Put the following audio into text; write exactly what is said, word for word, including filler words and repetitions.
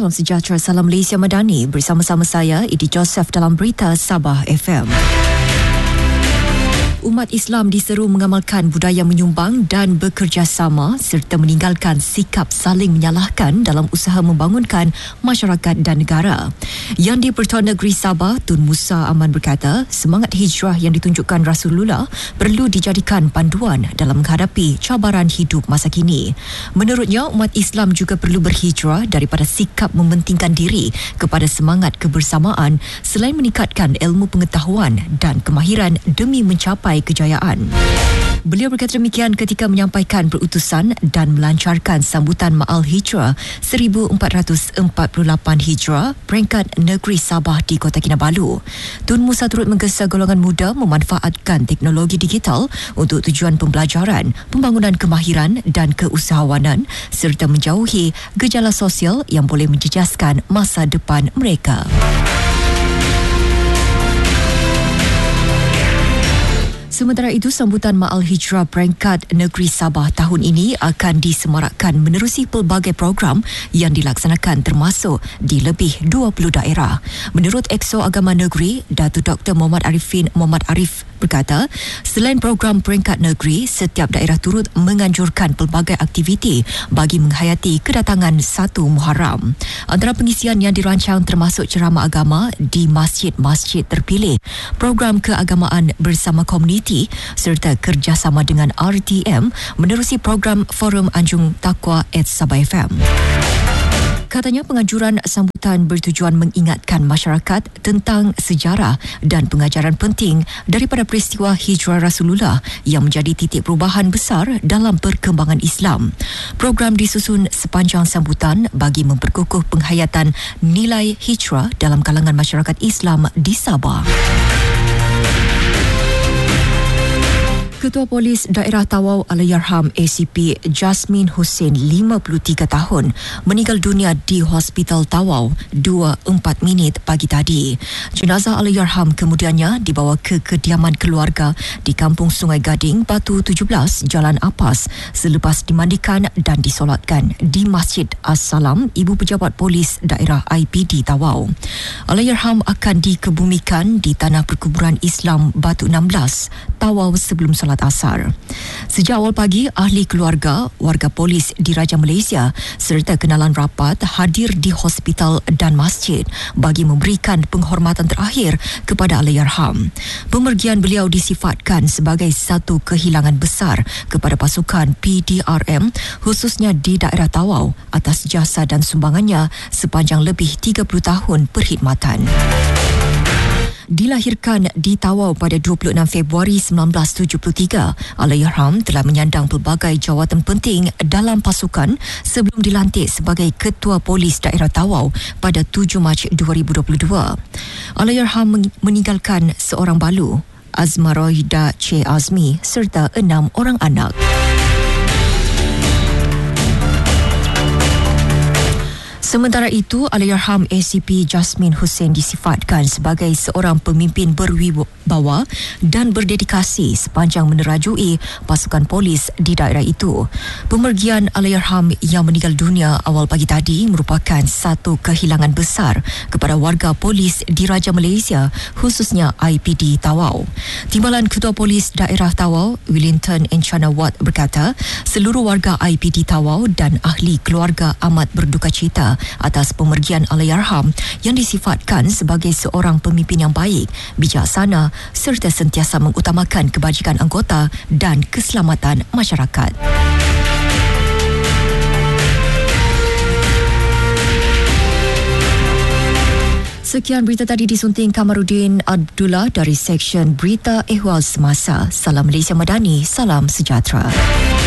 Salam sejahtera, salam Malaysia Madani. Bersama-sama saya, Idi Joseph dalam Berita Sabah F M. Umat Islam diseru mengamalkan budaya menyumbang dan bekerjasama serta meninggalkan sikap saling menyalahkan dalam usaha membangunkan masyarakat dan negara. Yang di-Pertuan Negeri Sabah, Tun Musa Aman berkata, semangat hijrah yang ditunjukkan Rasulullah perlu dijadikan panduan dalam menghadapi cabaran hidup masa kini. Menurutnya, umat Islam juga perlu berhijrah daripada sikap mementingkan diri kepada semangat kebersamaan selain meningkatkan ilmu pengetahuan dan kemahiran demi mencapai kejayaan. Beliau berkata demikian ketika menyampaikan perutusan dan melancarkan sambutan Ma'al Hijrah seribu empat ratus empat puluh lapan Hijrah peringkat negeri Sabah di Kota Kinabalu. Tun Musa turut menggesa golongan muda memanfaatkan teknologi digital untuk tujuan pembelajaran, pembangunan kemahiran dan keusahawanan serta menjauhi gejala sosial yang boleh menjejaskan masa depan mereka. Sementara itu, sambutan Ma'al Hijrah peringkat negeri Sabah tahun ini akan disemarakkan menerusi pelbagai program yang dilaksanakan termasuk di lebih dua puluh daerah. Menurut Exo Agama Negeri, Datuk Doktor Muhammad Arifin Muhammad Arif berkata, selain program peringkat negeri, setiap daerah turut menganjurkan pelbagai aktiviti bagi menghayati kedatangan satu Muharram. Antara pengisian yang dirancang termasuk ceramah agama di masjid-masjid terpilih, program keagamaan bersama komuniti serta kerjasama dengan R T M menerusi program Forum Anjung Taqwa at Sabah F M. Katanya penganjuran sambutan bertujuan mengingatkan masyarakat tentang sejarah dan pengajaran penting daripada peristiwa hijrah Rasulullah yang menjadi titik perubahan besar dalam perkembangan Islam. Program disusun sepanjang sambutan bagi memperkukuh penghayatan nilai hijrah dalam kalangan masyarakat Islam di Sabah. Ketua Polis Daerah Tawau Allahyarham A C P Jasmine Hussein, lima puluh tiga tahun, meninggal dunia di Hospital Tawau dua puluh empat minit pagi tadi. Jenazah Allahyarham kemudiannya dibawa ke kediaman keluarga di Kampung Sungai Gading, Batu tujuh belas, Jalan Apas selepas dimandikan dan disolatkan di Masjid As-Salam, Ibu Pejabat Polis Daerah I P D Tawau. Allahyarham akan dikebumikan di Tanah Perkuburan Islam Batu enam belas, Tawau sebelum solat asar. Sejak awal pagi, ahli keluarga, warga polis di Raja Malaysia serta kenalan rapat hadir di hospital dan masjid bagi memberikan penghormatan terakhir kepada Allahyarham. Pemergian beliau disifatkan sebagai satu kehilangan besar kepada pasukan P D R M khususnya di daerah Tawau atas jasa dan sumbangannya sepanjang lebih tiga puluh tahun perkhidmatan. Dilahirkan di Tawau pada dua puluh enam Februari sembilan belas tujuh puluh tiga, Allahyarham telah menyandang pelbagai jawatan penting dalam pasukan sebelum dilantik sebagai Ketua Polis Daerah Tawau pada tujuh Mac dua ribu dua puluh dua. Allahyarham meninggalkan seorang balu, Azmarohida C. Azmi serta enam orang anak. Sementara itu, Allahyarham A C P Jasmine Hussein disifatkan sebagai seorang pemimpin berwibawa dan berdedikasi sepanjang menerajui pasukan polis di daerah itu. Pemergian Allahyarham yang meninggal dunia awal pagi tadi merupakan satu kehilangan besar kepada warga polis di Raja Malaysia, khususnya I P D Tawau. Timbalan Ketua Polis Daerah Tawau, Wellington Encana Watt berkata, seluruh warga I P D Tawau dan ahli keluarga amat berduka cita atas pemergian Allahyarham yang disifatkan sebagai seorang pemimpin yang baik, bijaksana serta sentiasa mengutamakan kebajikan anggota dan keselamatan masyarakat. Sekian berita tadi disunting Kamarudin Abdullah dari Seksyen Berita Ehwal Semasa. Salam Malaysia Madani, salam sejahtera.